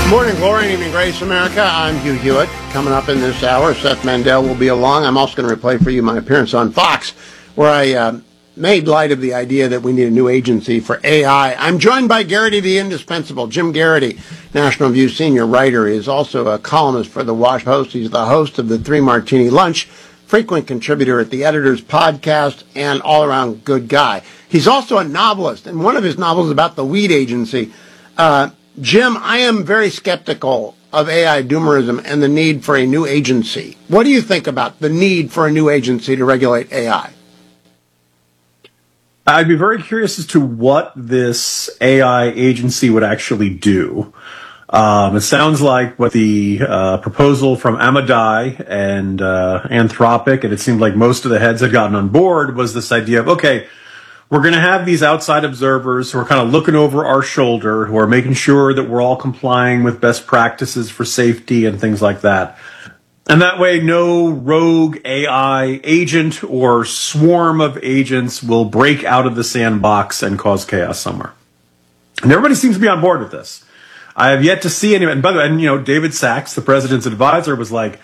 Morning glory and evening grace, America. I'm Hugh Hewitt. Coming up in this hour, Seth Mandel will be along. I'm also going to replay for you my appearance on Fox, where I made light of the idea that we need a new agency for AI. I'm joined by Garrity the Indispensable. Jim Garrity, National Review senior writer, is also a columnist for the Washington Post. He's the host of the Three Martini Lunch, frequent contributor at the Editor's Podcast, and all-around good guy. He's also a novelist, and one of his novels is about the weed agency. Jim, I am very skeptical of AI doomerism and the need for a new agency. What do you think about the need for a new agency to regulate AI? I'd be very curious as to what this AI agency would actually do. It sounds like what the proposal from Amadai and Anthropic, and it seemed like most of the heads had gotten on board, was this idea of, okay, we're going to have these outside observers who are kind of looking over our shoulder, who are making sure that we're all complying with best practices for safety and things like that. And that way, no rogue AI agent or swarm of agents will break out of the sandbox and cause chaos somewhere. And everybody seems to be on board with this. I have yet to see anyone. And by the way, David Sachs, the president's advisor, was like,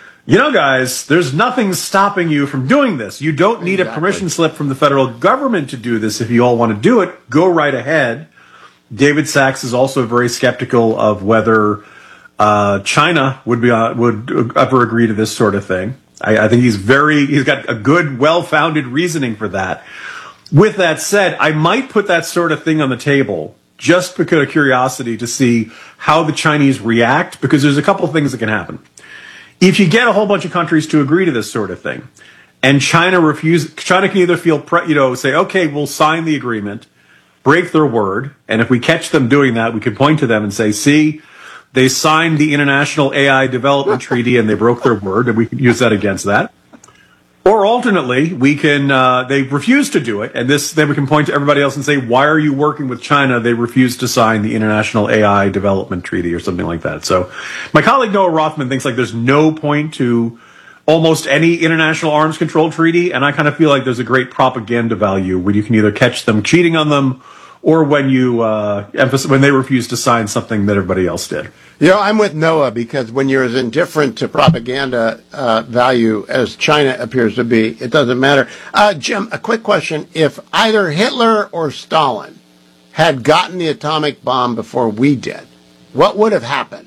guys, there's nothing stopping you from doing this. You don't need a permission slip from the federal government to do this. If you all want to do it, go right ahead. David Sachs is also very skeptical of whether China would ever agree to this sort of thing. I think he's got a good, well-founded reasoning for that. With that said, I might put that sort of thing on the table just because of curiosity to see how the Chinese react, because there's a couple of things that can happen. If you get a whole bunch of countries to agree to this sort of thing, and China can either say, okay, we'll sign the agreement, break their word, and if we catch them doing that, we can point to them and say, see, they signed the International AI Development Treaty and they broke their word, and we can use that against that. Or alternately, they refuse to do it, and then we can point to everybody else and say, why are you working with China? They refused to sign the International AI Development Treaty or something like that. So my colleague Noah Rothman thinks like there's no point to almost any international arms control treaty, and I kind of feel like there's a great propaganda value when you can either catch them cheating on them or when when they refuse to sign something that everybody else did. I'm with Noah, because when you're as indifferent to propaganda value as China appears to be, it doesn't matter. Jim, a quick question. If either Hitler or Stalin had gotten the atomic bomb before we did, what would have happened?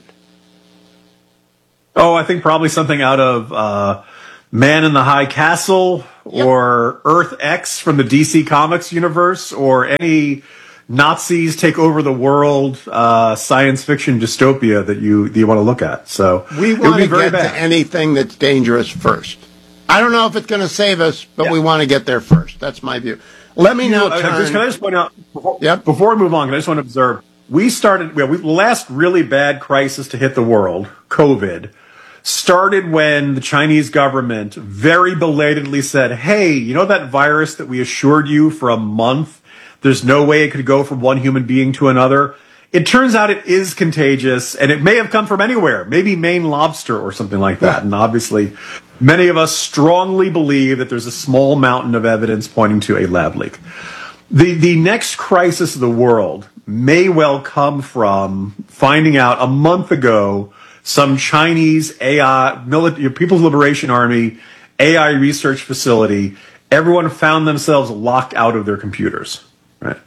Oh, I think probably something out of Man in the High Castle, or Earth X from the DC Comics universe, or any Nazis take over the world science fiction dystopia that you want to look at. So we want to get to anything that's dangerous first. I don't know if it's going to save us, but we want to get there first. That's my view. Let me now turn. Can I just point out, before we move on, I just want to observe, the last really bad crisis to hit the world, COVID, started when the Chinese government very belatedly said, hey, that virus that we assured you for a month, there's no way it could go from one human being to another. It turns out it is contagious, and it may have come from anywhere, maybe Maine lobster or something like that. And obviously, many of us strongly believe that there's a small mountain of evidence pointing to a lab leak. The next crisis of the world may well come from finding out a month ago some Chinese AI, People's Liberation Army, AI research facility, everyone found themselves locked out of their computers. Right.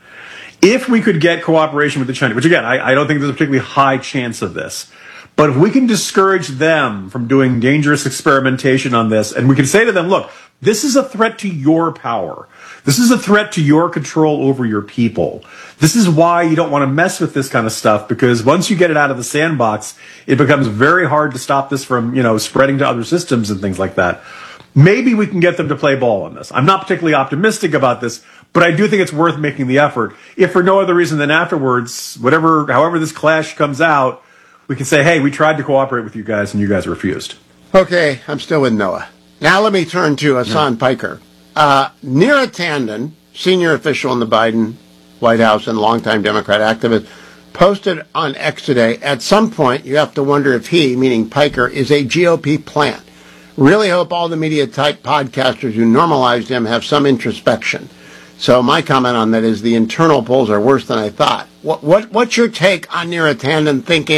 If we could get cooperation with the Chinese, which again, I don't think there's a particularly high chance of this, but if we can discourage them from doing dangerous experimentation on this, and we can say to them, look, this is a threat to your power. This is a threat to your control over your people. This is why you don't want to mess with this kind of stuff, because once you get it out of the sandbox, it becomes very hard to stop this from, spreading to other systems and things like that. Maybe we can get them to play ball on this. I'm not particularly optimistic about this, but I do think it's worth making the effort. If for no other reason than afterwards, however this clash comes out, we can say, hey, we tried to cooperate with you guys and you guys refused. Okay, I'm still with Noah. Now let me turn to Hassan Piker. Neera Tanden, senior official in the Biden White House and longtime Democrat activist, posted on X today, at some point you have to wonder if he, meaning Piker, is a GOP plant. Really hope all the media-type podcasters who normalized him have some introspection. So my comment on that is the internal polls are worse than I thought. What's your take on Neera Tanden thinking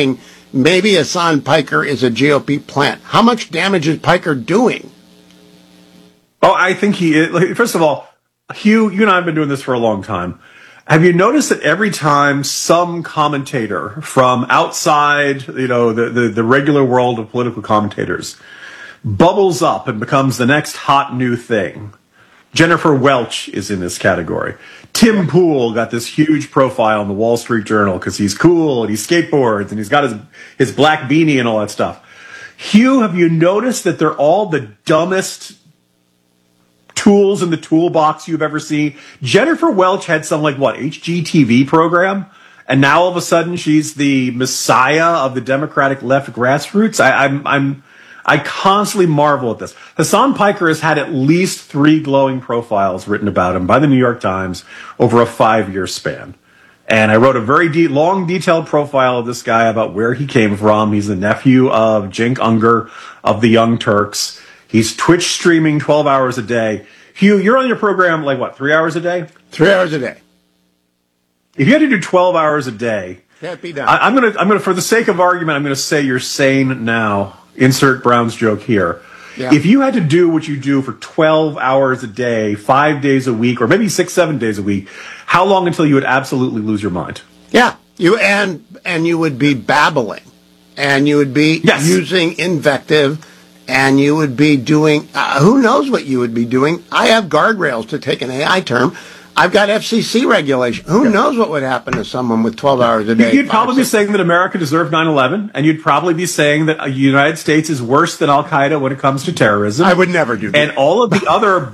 maybe Hassan Piker is a GOP plant. How much damage is Piker doing? Oh, I think he is. First of all, Hugh, you and I have been doing this for a long time. Have you noticed that every time some commentator from outside, the regular world of political commentators bubbles up and becomes the next hot new thing? Jennifer Welch is in this category. Tim Pool got this huge profile in the Wall Street Journal because he's cool and he skateboards and he's got his black beanie and all that stuff. Hugh, have you noticed that they're all the dumbest tools in the toolbox you've ever seen? Jennifer Welch had some HGTV program, and now all of a sudden she's the messiah of the Democratic left grassroots. I constantly marvel at this. Hassan Piker has had at least 3 glowing profiles written about him by the New York Times over a 5-year span. And I wrote a very long, detailed profile of this guy about where he came from. He's the nephew of Cenk Unger of the Young Turks. He's Twitch streaming 12 hours a day. Hugh, you're on your program 3 hours a day? 3 hours a day. If you had to do 12 hours a day, can't be done. I'm gonna, for the sake of argument, I'm gonna say you're sane now. Insert Brown's joke here. Yeah. If you had to do what you do for 12 hours a day, 5 days a week, or maybe 6-7 days a week, how long until you would absolutely lose your mind? Yeah, you would be babbling, and you would be using invective, and you would be doing, who knows what you would be doing. I have guardrails, to take an AI term. I've got FCC regulation. Who knows what would happen to someone with 12 hours a day? You'd probably be saying that America deserved 9/11, and you'd probably be saying that the United States is worse than Al-Qaeda when it comes to terrorism. I would never do that. And all of the other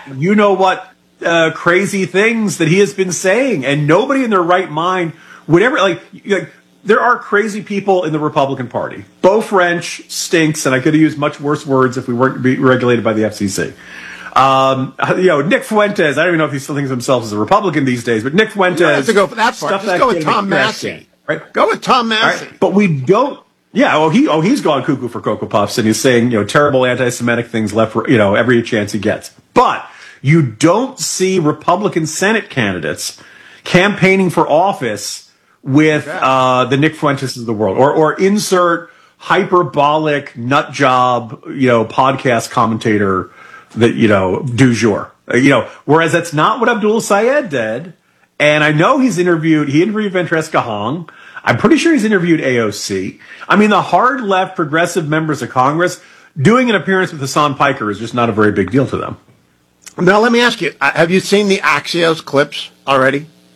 crazy things that he has been saying, and nobody in their right mind would ever, there are crazy people in the Republican Party. Beau French stinks, and I could have used much worse words if we weren't regulated by the FCC. Nick Fuentes, I don't even know if he still thinks of himself as a Republican these days, but Nick Fuentes. You don't have to go for that part. Just go with Tom Massey. Right? Go with Tom Massey. Right? But we don't. Yeah, he's gone cuckoo for Cocoa Puffs, and he's saying, terrible anti-Semitic things left, every chance he gets. But you don't see Republican Senate candidates campaigning for office with the Nick Fuentes of the world, or insert hyperbolic nut job, podcast commentator that, du jour. Whereas that's not what Abdul Sayed did. And I know he interviewed Ventresca Hong. I'm pretty sure he's interviewed AOC. I mean, the hard left progressive members of Congress doing an appearance with Hassan Piker is just not a very big deal to them. Now, let me ask you, have you seen the Axios clips already?